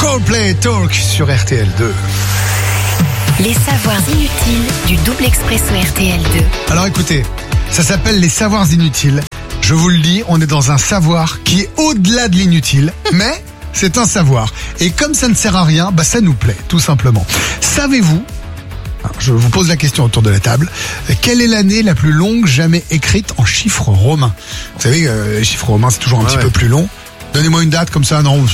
Coldplay Talk sur RTL2. Les savoirs inutiles du double expresso RTL2. Alors écoutez, ça s'appelle les savoirs inutiles. Je vous le dis, on est dans un savoir qui est au-delà de l'inutile, mais c'est un savoir. Et comme ça ne sert à rien, ça nous plaît, tout simplement. Savez-vous, je vous pose la question autour de la table, quelle est l'année la plus longue jamais écrite en chiffres romains? Vous savez, les chiffres romains, c'est toujours un petit peu plus long. Donnez-moi une date comme ça, non?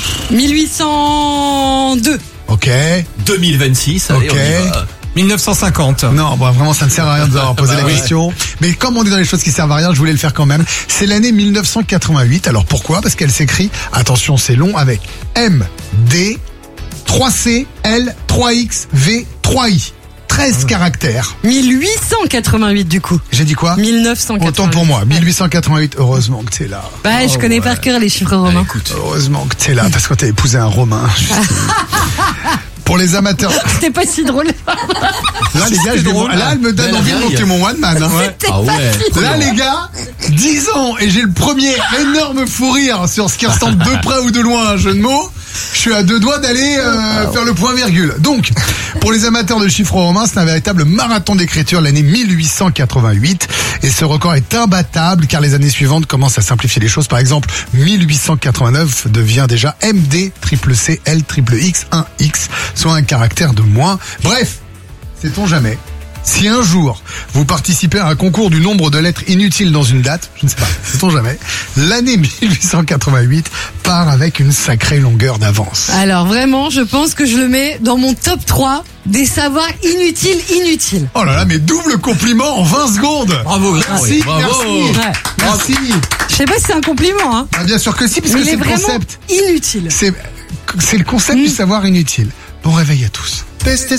1802. Ok. 2026, allez, ok. on y va. 1950. Non, vraiment, ça ne sert à rien de vous avoir posé la question. Mais comme on est dans les choses qui servent à rien, je voulais le faire quand même. C'est l'année 1988. Alors pourquoi? Parce qu'elle s'écrit, attention, c'est long, avec M, D, 3C, L, 3X, V, 3I. 13 caractères. 1888 du coup. J'ai dit quoi? 1988. Autant pour moi. 1888. Heureusement que t'es là. Je connais par cœur les chiffres romains. Écoute, Heureusement que t'es là, parce que t'as épousé un Romain. Pour les amateurs. C'était pas si drôle. Là, les gars, elle me donne envie de monter mon one man. C'était pas si drôle. Là, les gars, 10 ans, et j'ai le premier énorme fou rire sur ce qui ressemble de près ou de loin à un jeu de mots. Je suis à 2 doigts d'aller faire le point virgule. Donc, pour les amateurs de chiffres romains, c'est un véritable marathon d'écriture, l'année 1888. Et ce record est imbattable car les années suivantes commencent à simplifier les choses. Par exemple, 1889 devient déjà MD, triple C, L, triple X, 1X, soit un caractère de moins. Bref, sait-on jamais? Si un jour, vous participez à un concours du nombre de lettres inutiles dans une date, je ne sais pas, sait-on jamais, l'année 1888 part avec une sacrée longueur d'avance. Alors vraiment, je pense que je le mets dans mon top 3 des savoirs inutiles. Oh là là, mais double compliment en 20 secondes. bravo, Merci, bravo. merci. Ouais. Merci. Je sais pas si c'est un compliment, hein. Ah, bien sûr que si, puisque Mais il c'est est le vraiment concept. inutile. C'est le concept du savoir inutile. Bon réveil à tous. Testez